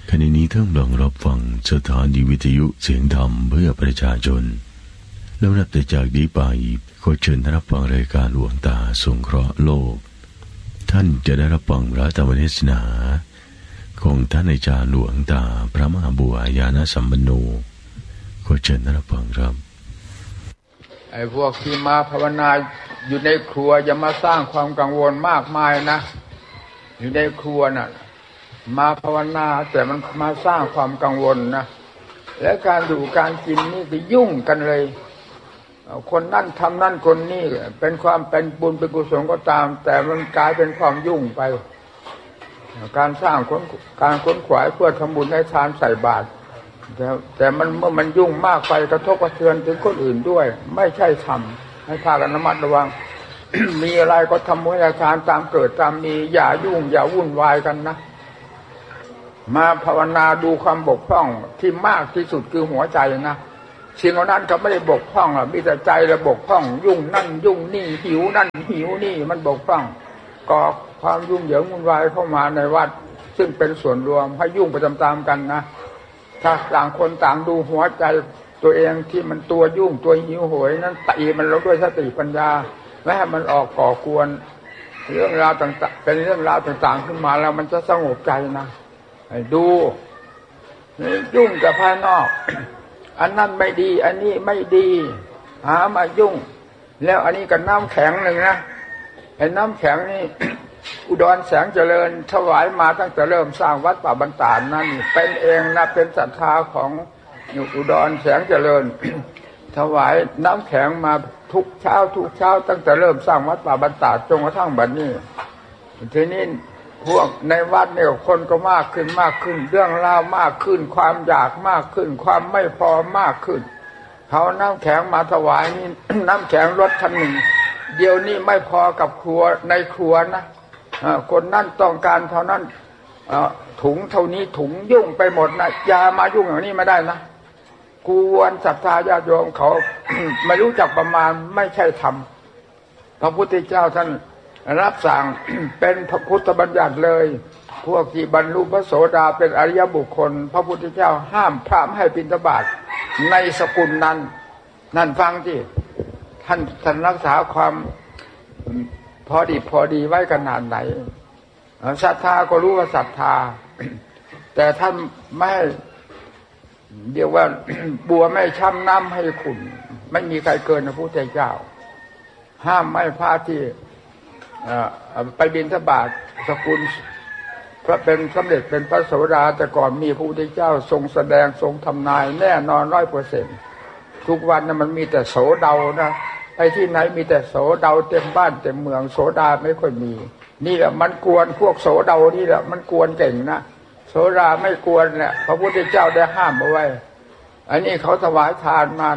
ขณะนี้ท่านกำลังรับฟังสถานีวิทยุเสียงธรรมเพื่อประชาชนแล้วนับแต่จากนี้ไปขอเชิญท่านรับฟังรายการหลวงตาสงเคราะห์โลกท่านจะได้รับฟังพระธรรมเทศนาของท่านอาจารย์หลวงตาพระมหาบัวญาณสัมปันโนขอเชิญท่านรับฟังครับไอ้พวกที่มาภาวนาอยู่ในครัวอย่ามาสร้างความกังวลมากมายนะอยู่ในครัวน่ะมาภาวนาแต่มันมาสร้างความกังวลนะและการดูการกินนี่ก็ยุ่งกันเลยคนนั่นทำนั่นคนนี่เป็นความเป็นบุญเป็นกุศลก็ตามแต่มันกลายเป็นความยุ่งไปการสร้างการค้นขวายเพื่อทำบุญให้ทานใส่บาตรแต่มันเมื่อมันยุ่งมากไปกระทบกระเทือนถึงคนอื่นด้วยไม่ใช่ทำให้พากันระมัดระวัง มีอะไรก็ทำบุญให้ทานตามเกิดตามมีอย่ายุ่งอย่าวุ่นวายกันนะมาภาวนาดูความบกพร่องที่มากที่สุดคือหัวใจนะสิ่งเหล่านั้นเขาไม่ได้บกพร่องหรอกมีแต่ใจระบกพร่องยุ่งนั่นยุ่งนี่หิวนั่นหิวนี่มันบกพร่องก่อความยุ่งเหยิงวุ่นวายเข้ามาในวัดซึ่งเป็นส่วนรวมให้ยุ่งไปตามๆกันนะถ้าต่างคนต่างดูหัวใจตัวเองที่มันตัวยุ่งตัวหิวโหยนั้นตีมันลงด้วยสติปัญญาไม่ให้มันออกก่อกวนเรื่องราวต่างๆเป็นเรื่องราวต่างๆขึ้นมาแล้วมันจะสงบใจนะให้ดูยุ่งกับภายนอกอันนั้นไม่ดีอันนี้ไม่ดีหามายุ่งแล้วอันนี้กับน้ำแข็งหนึ่งนะไอ้น้ำแข็งนี่ อุดรแสงเจริญถวายมาตั้งแต่เริ่มสร้างวัดป่าบรรดาลนั่นเป็นเองนะเป็นศรัทธาของอุดรแสงเจริญ ถวายน้ำแข็งมาทุกเช้าตั้งแต่เริ่มสร้างวัดป่าบรรดาลจนกระทั่งบัดนี้ทีนี้พวกในวัดเนี่ยคนก็มากขึ้นเรื่องราวมากขึ้นความอยากมากขึ้นความไม่พอมากขึ้นเขาน้ำแข็งมาถวายนี่ น้ำแข็งรถคันหนึ่งเดี๋ยวนี้ไม่พอกับครัวในครัวนะคนนั่นต้องการเท่านั้นถุงเท่านี้ถุงยุ่งไปหมดนะอย่ามายุ่งอย่างนี้ไม่ได้นะกวนศรัทธาญาติโยมเขา ไม่รู้จักประมาณไม่ใช่ธรรมพระพุทธเจ้าท่านรับสั่ง เป็นพระพุทธบัญญัติเลยพวกที่บรรลุพระโสดาเป็นอริยบุคคลพระพุทธเจ้าห้ามพระไม่ให้บิณฑบาตในสกุลนั้นนั่นฟังที่ท่านรักษาความพอดีไว้ขนาดไหนศรัทธาก็รู้ว่าศรัทธา แต่ท่านไม่เรียกว่า บัวไม่ช้ำน้ำให้ขุ่นไม่มีใครเกินพระพุทธเจ้าห้ามไม่พระที่ไปบิณฑบาตสกุลพระเป็นสำเร็จเป็นพระโสดาแต่ก่อนมีพระพุทธเจ้าทรงแสดงทรงทำนายแน่นอน 100% ทุกวันนั้นมันมีแต่โสเดานะไอ้ที่ไหนมีแต่โสเดาเต็มบ้านเต็มเมืองโสดาไม่ค่อยมีนี่แหละมันกวนพวกโสเดานี่แหละมันกวนเก่งนะโสดาไม่กวนเนี่ยพระพุทธเจ้าได้ห้ามเอาไว้อันนี้เขาถวายทานมา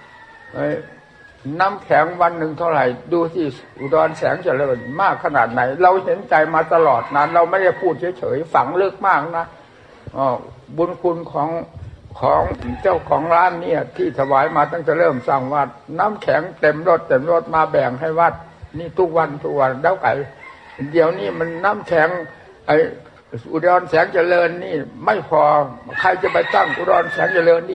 น้ำแข็งวันหนึ่งเท่าไหร่ดูที่อุดรแสงเจริญมากขนาดไหนเราเห็นใจมาตลอดนั้นเราไม่ได้พูดเฉยๆฝังลึกมากนะบุญคุณของเจ้าของร้านเนี่ยที่ถวายมาตั้งแต่เริ่มสร้างวัดน้ำแข็งเต็มรถมาแบ่งให้วัดนี่ทุกวันแล้วไก่เดี๋ยวนี้มันน้ำแข็งไอ้อุดรแสงเจริญนี่ไม่พอใครจะไปตั้งอุดรแสงเจริญ